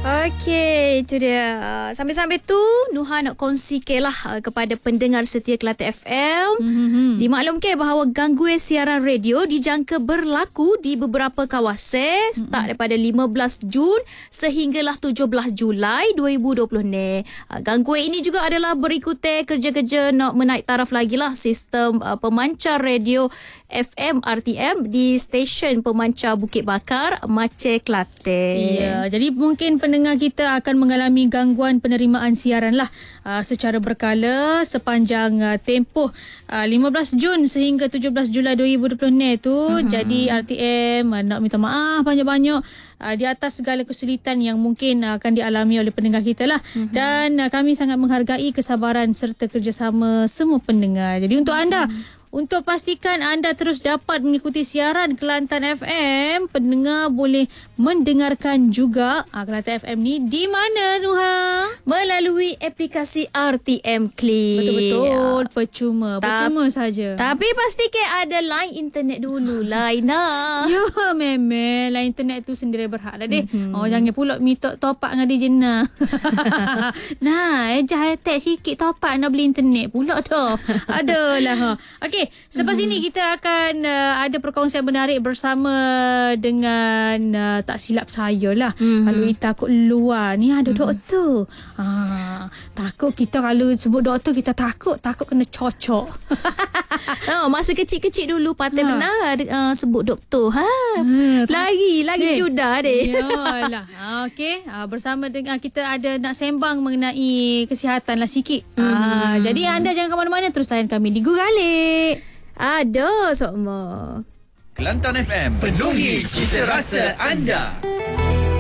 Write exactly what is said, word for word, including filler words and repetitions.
Okey, itu dia. Sambil-sambil tu Nuha nak kongsikan lah uh, kepada pendengar setia Kelantan F M. Mm-hmm. Dimaklumkan bahawa gangguan siaran radio dijangka berlaku di beberapa kawasan mm-hmm. start daripada lima belas Jun sehinggalah tujuh belas Julai dua ribu dua puluh ni. Uh, gangguan ini juga adalah berikutan kerja-kerja nak menaik taraf lagi lah sistem uh, pemancar radio F M R T M di stesen pemancar Bukit Bakar, Mache, Kelantan. Ya, jadi mungkin pendengar kita akan mengalami gangguan penerimaan siaran lah uh, secara berkala sepanjang uh, tempoh uh, lima belas Jun sehingga tujuh belas Julai dua ribu dua puluh ni tu. Uh-huh. Jadi R T M uh, nak minta maaf banyak-banyak uh, di atas segala kesulitan yang mungkin uh, akan dialami oleh pendengar kita lah. Uh-huh. Dan uh, kami sangat menghargai kesabaran serta kerjasama semua pendengar. Jadi untuk uh-huh. anda, untuk pastikan anda terus dapat mengikuti siaran Kelantan F M, pendengar boleh mendengarkan juga uh, Kelantan F M ni di mana, Nuha? Melalui aplikasi R T M Click. Betul-betul, percuma. Ta- percuma saja. Tapi pastikan ada line internet dulu, Laina. Ya, memang line internet tu sendiri berhak lah deh. Mm-hmm. Oh, jangan pula minta top up dengan dia jenah. Nah, eh jah attack sikit top up nak beli internet pula dah. Adalah. Ha. Okey. Selepas hmm. ini kita akan uh, ada perkongsian menarik bersama dengan uh, tak silap saya lah. Hmm. Kalau kita takut luar ni ada hmm. doktor. Ha, takut kita kalau sebut doktor kita takut takut kena cocok. Oh, masa kecil-kecil dulu patut ha. benar uh, sebut doktor. Ha. Hmm. Lagi lagi okay. judah deh. Yalah. Okey, uh, bersama dengan kita ada nak sembang mengenai kesihatan lah sikit. Hmm. Uh, jadi anda jangan ke mana-mana, terus layan kami di Gugalik. Ada, Sokma. Kelantan F M, penuhi cita rasa anda.